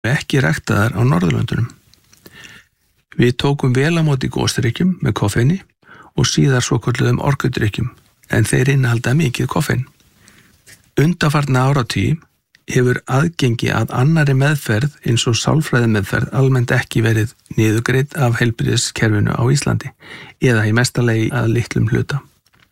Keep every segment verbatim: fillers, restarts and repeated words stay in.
ekki ræktaðar á Norðurlöndunum. Við tókum vel á móti gosdrykkjum með koffeini og síðar svokölluðum orkudrykkjum, en þeir innihalda mikið koffein. Undanfarna áratugi hefur aðgengi að annarri meðferð eins og sálfræðimeðferð almennt ekki verið niðurgreidd af heilbrigðiskerfinu á Íslandi eða í mestalegi að litlum hluta.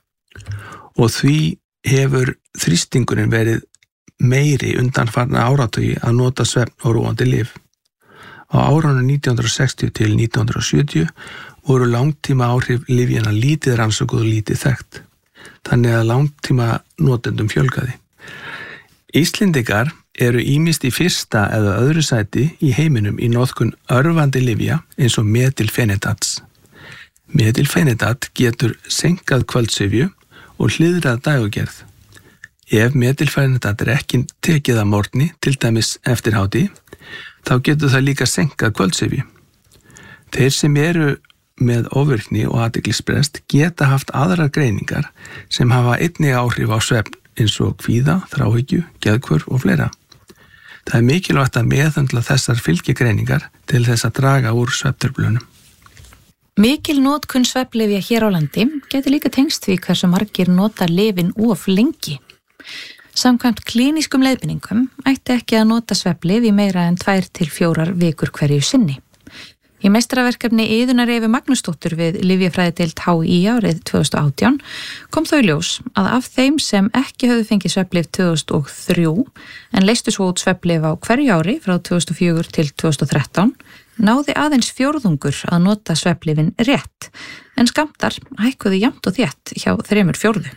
Og því hefur þrýstingurinn verið meiri undanfarna áratugi að nota svefn og róandi lyf. Á árunum nítján hundrað sextíu til nítján hundrað sjötíu voru langtíma áhrif lyfjanna lítið rannsökuð og lítið þekkt, þannig að langtíma notendum fjölgaði. Íslendingar eru ýmist í fyrsta eða öðru sæti í heiminum í notkun örvandi lyfja eins og metilfenidates. Metilfenidat getur senkað kvöldsifju og hliðrað dægugerð. Ef metilfenidat er ekki tekið að morgni, til dæmis eftir hádegi, þá getur það líka senkað kvöldsifju. Þeir sem eru með ofvirkni og athyglisbrest geta haft aðrar greiningar sem hafa einnig áhrif á svefn eins og kvíða, þráhyggju, geðhvörf og fleira. Það er mikilvægt að meðhöndla þessar fylgigreiningar til þess að draga úr svefntruflunum. Mikil notkun svefnlyfja hér á landi getur líka tengst því hversu margir nota lyfin of lengi. Samkvæmt klínískum leiðbeiningum ætti ekki að nota svefnlyf í meira en tvær til fjórar vikur hverju sinni. Í meistaraverkefni Iðunnar Evu Magnúsdóttur við lyfjafræðideild H I árið tvö þúsund og átján kom þau ljós að af þeim sem ekki höfðu fengið svefnlyf tvö þúsund og þrjú en leystu svo út svefnlyf á hverju ári frá tvö þúsund og fjögur til tvö þúsund og þrettán náði aðeins fjórðungur að nota svefnlyfin rétt en skammtar hækkuðu jafnt og þétt hjá þremur fjórðu.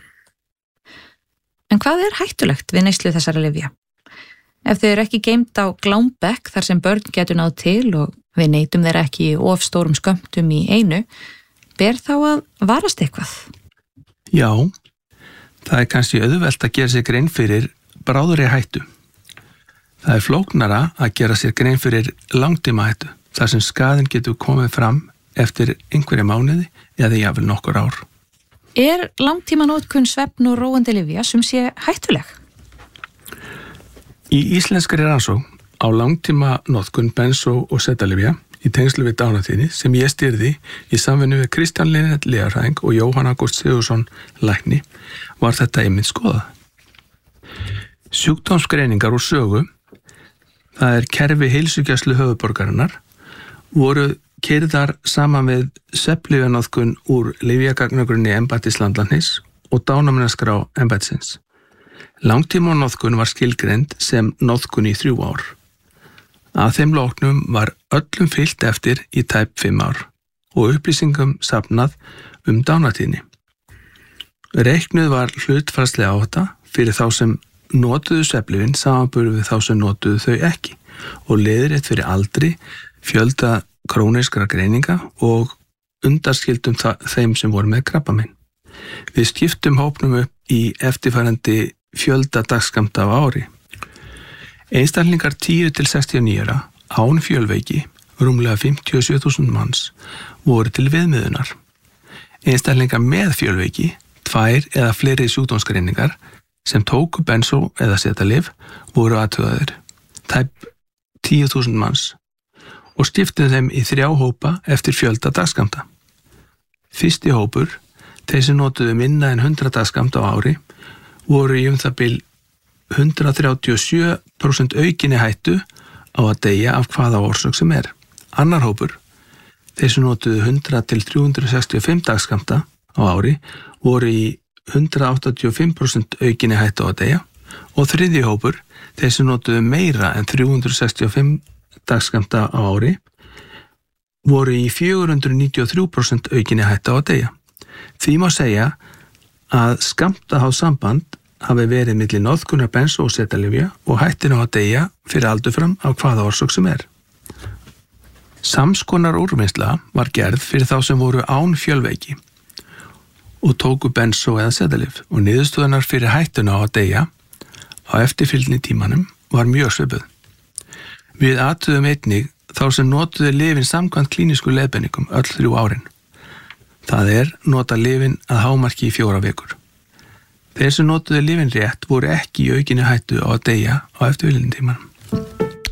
En hvað er hættulegt við neyslu þessara lyfja? Ef þau eru ekki geymt á glámbekk þar sem börn getur náð til og við neytum þeirra ekki í of stórum skömmtum í einu, ber þá að varast eitthvað? Já, það er kannski auðvelt að gera sér grein fyrir bráðri hættu. Það er flóknara að gera sér grein fyrir langtíma hættu, þar sem skaðinn getur komið fram eftir einhverja mánuði eða jafnvel nokkur ár. Er langtíma notkun svefn og róandi lyfja sem sé hættuleg? Í íslenskri rannsókn á langtíma notkun bensó- og setalyfja í tengslu við dánartíðni sem ég stýrði í samvinnu við Kristján Linnet Legarfræðing og Jóhann Ágúst Sigurðsson lækni var þetta einmitt skoðað. Sjúkdómsgreiningar úr sögu, það er kerfi heilsugæslu höfuðborgarinnar, voru keyrðar saman við svefnlyfjanotkun úr lyfjagagnagrunni embættis landlæknis og dánarmeinaskrá embættisins. Langtímanotkun var skilgreind sem notkun í þrjú ár. Að þeim loknum var öllum fylgt eftir í tæp fimm ár og upplýsingum safnað um dánartíðni. Reiknuð var hlutfallslega áhætta fyrir þá sem notuðu svefnlyfin samanburð við þá sem notuðu þau ekki og leiðrétt fyrir aldri, fjölda krónískra greininga og undanskildum þeim sem voru með krabbamein. Við skiptum hópnum upp í eftirfarandi fjölda dagskammta á ári. Einstaklingar tíu til sextíu og níu ára án fjölveiki, rúmlega fimmtíu og sjö þúsund manns, voru til viðmiðunar. Einstaklingar með fjölveiki, tvær eða fleiri sjúkdómsgreiningar sem tóku bensó eða setalyf voru athugaðir, tæp tíu þúsund manns, og skiptum þeim í þrjá hópa eftir fjölda dagskammta. Fyrsti hópur, þeir sem notuðu minna en hundrað dagskammta á ári, voru í um það bil hundrað þrjátíu og sjö prósent aukinni hættu á að deyja af hvaða orsök sem er. Annar hópur, þeir sem notuðu hundrað til þrjú hundruð sextíu og fimm dagskammta á ári, voru í hundrað áttatíu og fimm prósent aukinni hættu á að deyja og þriðji hópur, þeir sem notuðu meira en þrjú hundruð sextíu og fimm dagskammta á ári, voru í fjögur hundruð níutíu og þrjú prósent aukinni hættu á að deyja. Því má segja að skammtaháð samband hafi verið milli notkun bensó- og setalyfja og hættinu á að deyja fyrir aldurfram á hvaða orsök sem er. Samskonar úrvinnsla var gerð fyrir þá sem voru án fjölveiki og tóku bensó- eða setalyf og niðurstöðunar fyrir hættinu á að deyja á eftirfylgni tímanum var mjög svipuð. Við athuguðum einnig þá sem notuðu lyfin samkvæmt klínísku leiðbeiningum öll þrjú árin. Það er nota lyfin að hámarki í fjóra vikur. Þeir sem notuðu lyfin rétt voru ekki í aukinni hættu á að deyja á eftirfylgni tímanum.